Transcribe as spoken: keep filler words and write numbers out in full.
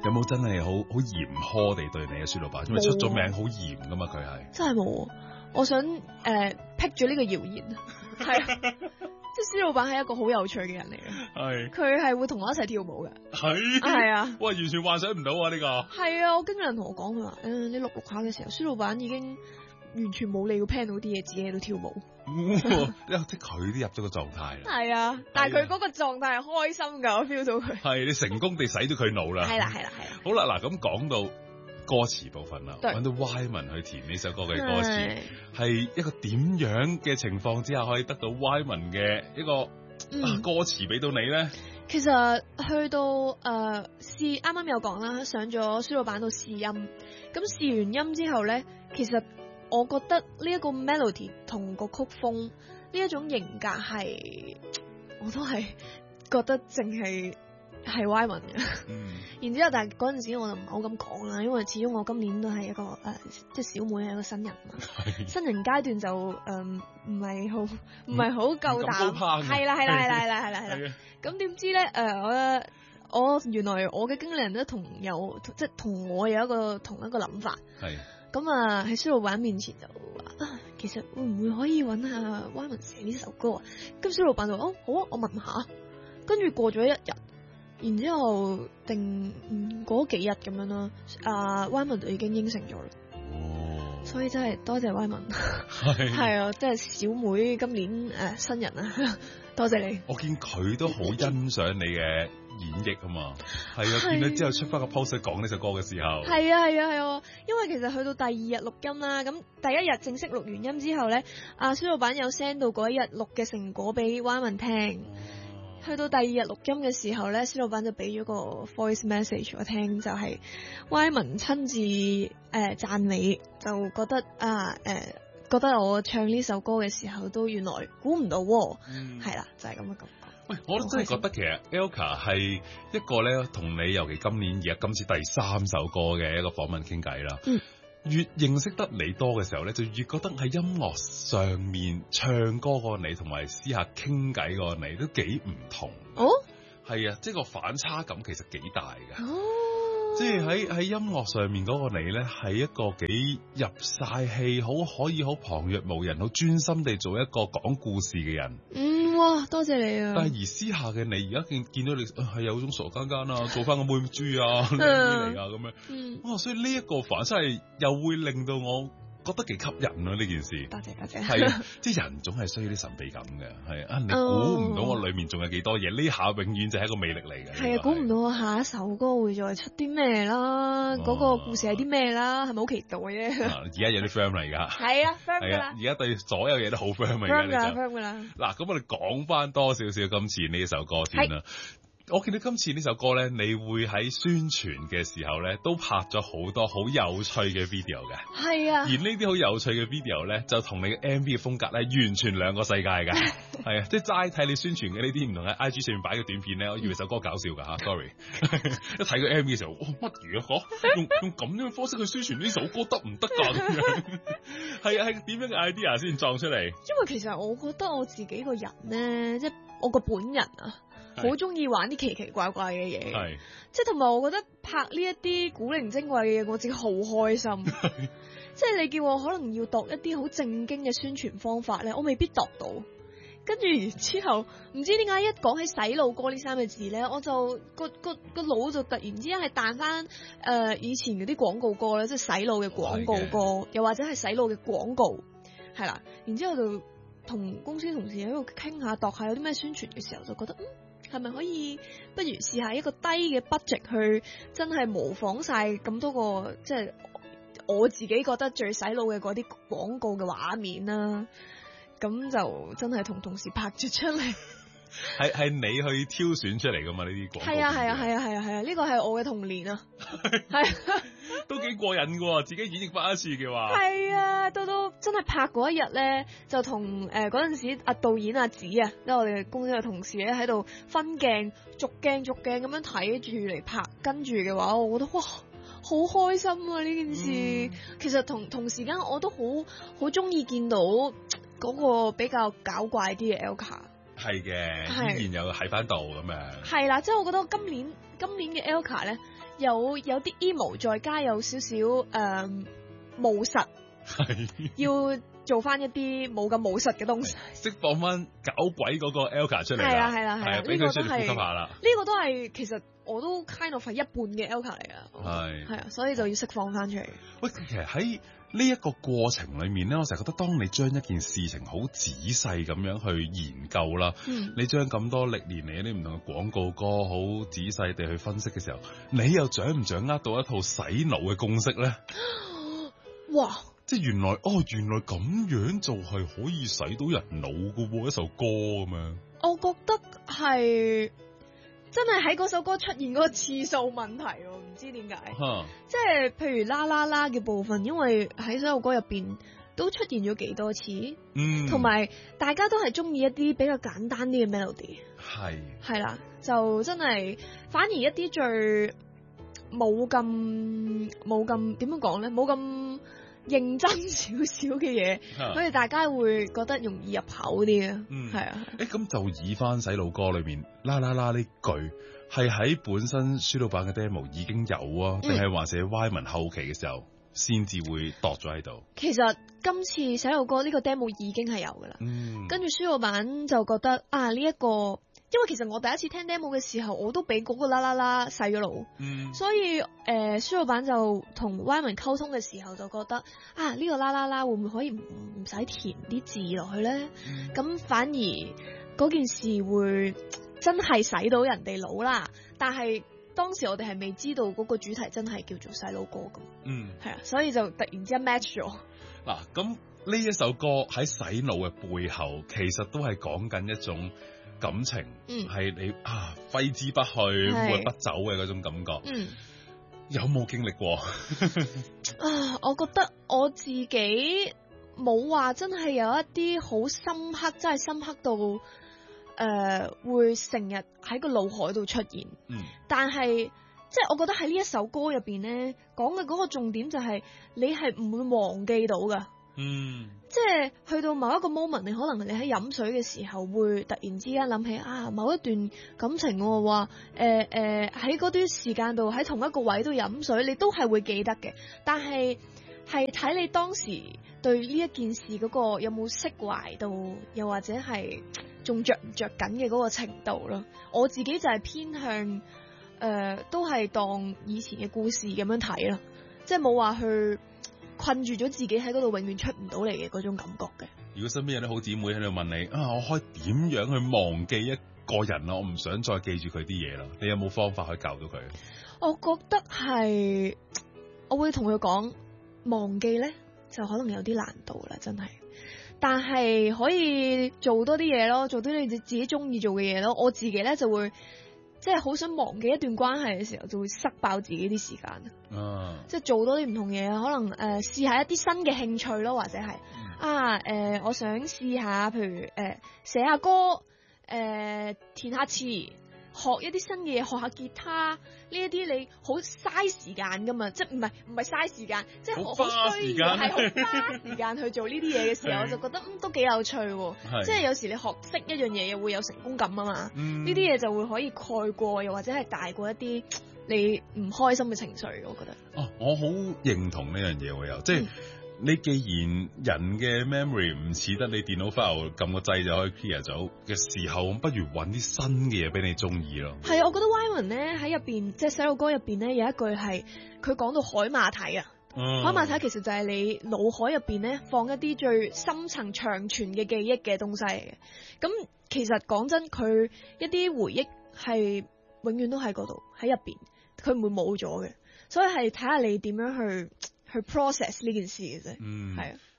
有冇真係好好嚴苛地對你啊，孫老闆？因為出咗名好嚴噶嘛，佢係真係冇。我想誒辟咗呢個謠言，係啊，即係孫老闆係一個好有趣嘅人嚟嘅， 係佢係會同我一齊跳舞嘅， 係係啊， 哇，完全幻想唔到啊呢個。 係啊，我經理人同我講佢話，誒你錄錄下嘅時候，孫老闆已經完全冇理要 plan 到啲嘢，自己喺度跳舞。 因為即係佢都入咗個狀態啦。 係啊，但係佢嗰個狀態係開心㗎，我 feel 到佢。 係你成功地洗咗佢腦啦。 係啦係啦係啦。 好啦，嗱咁講到歌詞部分啦，揾到 Wyman 去填呢首歌嘅歌詞，係一個點樣嘅情況之下可以得到 Wyman 嘅一個、嗯啊、歌詞俾到你咧？ 其實去到誒試，啱啱有講啦，上咗孫老闆度試音，咁試完音之後咧，其實我覺得呢一個 melody 同個曲風呢一種型格係，我都係覺得淨係係 Wyman 嘅。嗯、然之後，但係嗰陣時我就唔係好咁講啦，因為始終我今年都係一個誒、呃，即係小妹係一個新人嘛，新人階段就誒唔係好唔係好夠膽，係啦係啦係啦係啦係啦係啦。咁點知咧？誒、呃，我我原來我嘅經理人都同有即係同我有一個同一個諗法。係。咁啊喺孫老闆面前就話啊，其實會唔會可以揾下 Wyman 寫呢首歌啊？咁孫老闆就哦好啊，我問下。跟住過咗一日，然之後定嗰幾日咁樣啦，啊 Wyman 就已經應承咗啦。哦，所以真係多謝 Wyman。係係啊，即係小妹今年誒、呃、新人啊。多謝你。我見佢都好欣賞你嘅演繹啊嘛，係啊，見到之後出翻個 post 講呢首歌嘅時候，係啊係啊係啊，因為其實去到第二日錄音啦，咁第一日正式錄完音之後咧，阿孫老闆有 send 到嗰一日錄嘅成果俾 Wyman 聽，去到第二日錄音嘅時候咧，孫老闆就俾咗個 voice message 我聽，就係 Wyman 親自誒讚美，就覺得啊誒。呃覺得我唱呢首歌嘅時候都原來估唔到，係、嗯、啦，就係咁嘅感覺。喂，我都真係覺得其實 Elka 係一個咧，同你尤其今年而家今次第三首歌嘅一個訪問傾偈啦。嗯，越認識得你多嘅時候咧，就越覺得喺音樂上面唱歌個你同埋私下傾偈個你都幾唔同。哦，係啊，即係個反差感其實幾大嘅。哦。即係喺喺音樂上面嗰個你咧，係一個幾入晒氣，好可以好旁若無人，好專心地做一個講故事嘅人。嗯，哇，多謝你啊！但係而私下嘅你，而家見見到你係、哎、有種傻更更啊，做翻個妹豬啊，靚妹嚟啊咁樣。嗯，哇！所以呢一個反差係又會令到我覺得幾吸引咯、啊、呢件事。多謝多謝。係啊，即係人總係需要啲神秘感嘅，係啊，你估唔到我裏面仲有幾多嘢，呢、哦、下永遠就係一個魅力嚟嘅。係啊，估唔到我下一首歌會再出啲咩啦，嗰、哦、個故事係啲咩啦，係咪好期待啫？而家有啲 friend 嚟㗎。係啊 friend 㗎啦。而家對所有嘢都好 friend 㗎。friend 㗎 friend 㗎啦。嗱，咁我哋講翻多少少今次呢首歌先啦。我見到今次呢首歌咧，你會喺宣傳嘅時候咧，都拍咗好多好有趣嘅 video 嘅。係啊。而呢啲好有趣嘅 video 咧，就同你嘅 M V 嘅風格咧，完全兩個世界嘅。係啊，即係齋睇你宣傳嘅呢啲唔同喺 I G 上面擺嘅短片咧，我以為首歌搞笑㗎嚇，sorry。一睇個 M V 嘅時候，哇乜嘢啊？用用咁樣嘅方式去宣傳呢首歌得唔得㗎？咁樣係啊，係點樣嘅 idea 先撞出嚟？因為其實我覺得我自己個人咧，即係我個本人啊。好中意玩啲奇奇怪怪嘅嘢，即係同埋我覺得拍呢一啲古靈精怪嘅嘢，我自己好開心。即係你叫我可能要度一啲好正經嘅宣傳方法咧，我未必度到。跟住之後，唔知點解一講起洗腦歌呢三個字咧，我就個個個腦就突然之間係彈翻誒以前嗰啲廣告歌咧，即係洗腦嘅廣告歌，又或者係洗腦嘅廣告，係啦。然之後就同公司同事喺度傾下度下有啲咩宣傳嘅時候，就覺得嗯。係咪可以不如試下一個低嘅 budget 去真係模仿晒咁多個即係我自己覺得最洗腦嘅嗰啲廣告嘅畫面啦，咁就真係同同事拍咗出嚟。係係你去挑選出嚟噶嘛呢啲廣告？係啊係啊係啊係啊係啊，呢個係我嘅童年啊，係都幾過癮噶，自己演繹翻一次嘅話。係啊，到到真係拍嗰一日咧，就同誒嗰陣時阿導演阿子啊，即係我哋公司嘅同事咧喺度分鏡，逐鏡逐鏡咁樣睇住嚟拍，跟住嘅話，我覺得哇，好開心啊呢件事。嗯、其實同同時間我都好好中意見到嗰個比較搞怪啲嘅 Elka。係嘅，依然有喺翻度咁樣。係啦，即係我覺得今年今年嘅 Elka 咧， 有有啲 emo， 再加有少少誒務實， 係要做翻一啲冇咁務實嘅東西， 釋放翻搞鬼嗰個 Elka 出嚟啦。 係啦係啦係啦， 俾佢出嚟呼吸下啦。 呢個都係其實我都 kind of 係一半嘅 Elka 嚟㗎。係係啊，所以就要釋放翻出嚟。 喂，其實喺呢一個過程裏面咧，我成日覺得，當你將一件事情好仔細咁樣去研究啦，嗯、你將咁多歷年嚟啲唔同嘅廣告歌好仔細地去分析嘅時候，你又掌唔掌握到一套洗腦嘅公式咧？ 哇！ 即係原來哦，原來咁樣就係可以洗到人腦㗎喎，一首歌咁樣。 我覺得係真係喺嗰首歌出現嗰個次數問題喎，唔知點解。 Huh. 即係譬如啦啦啦嘅部分，因為喺首歌入邊都出現咗幾多次，嗯，同埋大家都係中意一啲比較簡單啲嘅 melody。係係啦，就真係反而一啲最冇咁冇咁點樣講咧，冇咁認真少少嘅嘢，所以大家會覺得容易入口啲啊。嗯，係啊。 誒，咁就以翻洗腦歌裏面啦啦啦呢句，係喺本身書老闆嘅 demo 已經有啊，定係或者 Y 文後期嘅時候先至會度咗喺度？ 其實今次洗腦歌呢個 demo 已經係有噶啦。嗯。跟住書老闆就覺得啊，呢一個。因為其實我第一次聽 demo 嘅時候，我都俾嗰個啦啦啦洗咗腦，嗯、所以誒，書、呃、老闆就同 Y 文溝通嘅時候就覺得啊，呢、這個啦啦啦會唔會可以唔唔使填啲字落去咧？咁、嗯、反而嗰件事會真係洗到人哋腦啦。但係當時我哋係未知道嗰個主題真係叫做洗腦歌咁，嗯，係啊，所以就突然之間 match 咗。 嗱，咁呢一首歌喺洗腦嘅背後，其實都係講緊一種感情，係、嗯、你啊揮之不去、抹不走嘅嗰種感覺。嗯，有冇經歷過？ 啊，我覺得我自己冇話真係有一啲好深刻，真係深刻到誒、呃、會成日喺個腦海度出現。嗯，但係即係我覺得喺呢一首歌入邊咧，講嘅嗰個重點就係你係唔會忘記到噶。嗯，即係去到某一個 moment，你可能你喺飲水嘅時候會突然之間諗起啊某一段感情，我話誒誒喺嗰段時間度喺同一個位度飲水，你都係會記得嘅。但係係睇你當時對呢一件事嗰個有冇釋懷到，又或者係仲着唔着緊嘅嗰個程度咯。我自己就係偏向誒、呃、都係當以前嘅故事咁樣睇咯，即係冇話去困住咗自己喺嗰度，永遠出唔到嚟嘅嗰種感覺嘅。 如果身邊有啲好姊妹喺度問你啊，我可以點樣去忘記一個人啊？我唔想再記住佢啲嘢啦。你有冇方法可以教到佢？ 我覺得係，我會同佢講，忘記咧就可能有啲難度啦，真係。但係可以做多啲嘢咯，做啲你自己中意做嘅嘢咯。我自己咧就會。即係好想忘記一段關係嘅時候，就會塞爆自己啲時間。啊！即係做多啲唔同嘢，可能誒試下一啲新嘅興趣咯，或者係、嗯、啊誒、呃，我想試下，譬如誒寫、呃、下歌，誒、呃、填下詞。學一啲新嘅嘢，學下吉他呢一啲你好嘥時間噶嘛，即係唔係唔係嘥時間，即係好需要係好花時間去做呢啲嘢嘅時候，我就覺得嗯都幾有趣喎。即係有時你學識一樣嘢又會有成功感啊嘛，呢啲嘢就會可以蓋過，又或者係大過一啲你唔開心嘅情緒，我覺得。 哦，我好認同呢樣嘢喎，又即係。嗯你既然人嘅 memory 唔似得你電腦 file 撳個掣就可以 clear 走嘅時候，不如揾啲新嘅嘢俾你中意咯。 係啊，我覺得 Y 文咧喺入邊，即係洗腦歌入邊咧有一句係佢講到海馬體啊。嗯、海馬體其實就係你腦海入邊咧放一啲最深層長存嘅記憶嘅東西嚟嘅。咁其實講真，佢一啲回憶係永遠都喺嗰度喺入邊，佢唔會冇咗嘅。所以係睇下你點樣去。去 process 呢件事嘅啫，嗯，係啊。